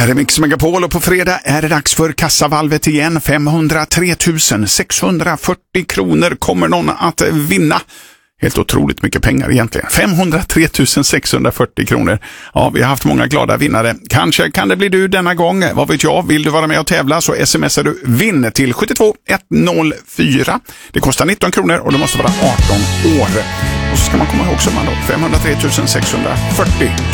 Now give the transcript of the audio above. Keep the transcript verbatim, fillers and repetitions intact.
Här är Mix Megapol och på fredag är det dags för kassavalvet igen. femhundratre tusen sexhundrafyrtio kronor kommer någon att vinna. Helt otroligt mycket pengar egentligen. femhundratre tusen sexhundrafyrtio kronor. Ja, vi har haft många glada vinnare. Kanske kan det bli du denna gång. Vad vet jag? Vill du vara med och tävla så smsar du vinn till sju två ett noll fyra. Det kostar nitton kronor och du måste vara arton år. Och så ska man komma ihåg summan då. femhundratre tusen sexhundrafyrtio